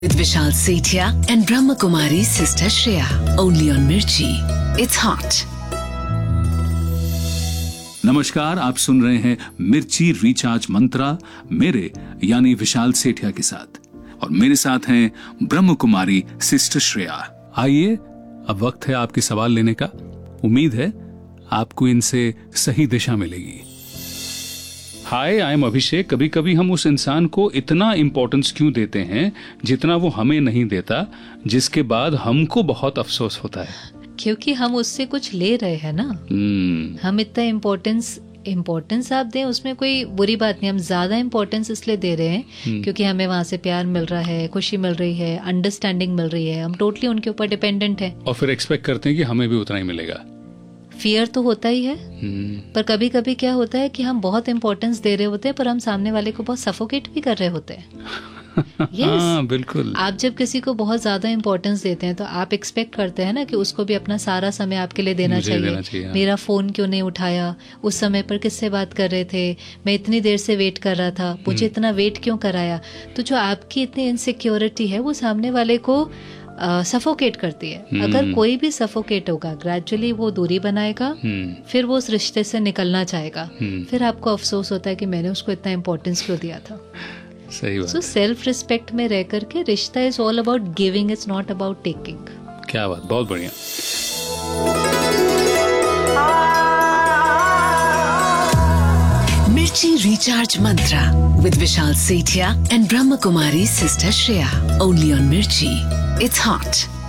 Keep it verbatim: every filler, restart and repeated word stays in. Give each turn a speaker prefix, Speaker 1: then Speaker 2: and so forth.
Speaker 1: with Vishal Sethia and Brahma Kumari sister Shreya. Only on Mirchi. It's hot.
Speaker 2: नमस्कार, आप सुन रहे हैं मिर्ची रिचार्ज मंत्रा मेरे यानी विशाल सेठिया के साथ, और मेरे साथ हैं ब्रह्म कुमारी सिस्टर श्रेया। आइए, अब वक्त है आपके सवाल लेने का। उम्मीद है आपको इनसे सही दिशा मिलेगी। हाय, आई एम अभिषेक। कभी कभी हम उस इंसान को इतना इम्पोर्टेंस क्यों देते हैं जितना वो हमें नहीं देता, जिसके बाद हमको बहुत अफसोस होता है?
Speaker 3: क्योंकि हम उससे कुछ ले रहे हैं ना। hmm. हम इतना इम्पोर्टेंस इम्पोर्टेंस आप दें, उसमें कोई बुरी बात नहीं। हम ज्यादा इम्पोर्टेंस इसलिए दे रहे हैं hmm. क्योंकि हमें वहाँ से प्यार मिल रहा है, खुशी मिल रही है, अंडरस्टैंडिंग मिल रही है। हम टोटली उनके ऊपर डिपेंडेंट हैं
Speaker 2: और फिर एक्सपेक्ट करते हैं कि हमें भी उतना ही मिलेगा।
Speaker 3: फियर तो होता ही है।
Speaker 2: hmm.
Speaker 3: पर कभी कभी क्या होता है कि हम बहुत इम्पोर्टेंस दे रहे होते हैं पर हम सामने वाले को बहुत सफोकेट भी कर रहे होते हैं। yes.
Speaker 2: हाँ, बिल्कुल।
Speaker 3: आप जब किसी को बहुत ज्यादा इम्पोर्टेंस देते हैं तो आप एक्सपेक्ट करते हैं ना कि उसको भी अपना सारा समय आपके लिए देना चाहिए,
Speaker 2: देना चाहिए हाँ।
Speaker 3: मेरा फोन क्यों नहीं उठाया, उस समय पर किससे बात कर रहे थे, मैं इतनी देर से वेट कर रहा था, मुझे इतना वेट क्यों कराया। तो जो आपकी इतनी इनसिक्योरिटी है वो सामने वाले को सफोकेट uh, करती है। अगर कोई भी सफोकेट होगा, ग्रेजुअली वो दूरी बनाएगा, फिर वो उस रिश्ते से निकलना चाहेगा, फिर आपको अफसोस होता है कि मैंने उसको इतना इम्पोर्टेंस क्यों दिया था।
Speaker 2: सही बात।
Speaker 3: सो सेल्फ रिस्पेक्ट में रह करके रिश्ता is all about giving, it's not about taking.
Speaker 2: क्या बात, बहुत बढ़िया।
Speaker 1: Mirchi Recharge Mantra with Vishal Sethia and Brahma Kumari sister Shreya. Only on Mirchi. It's hot.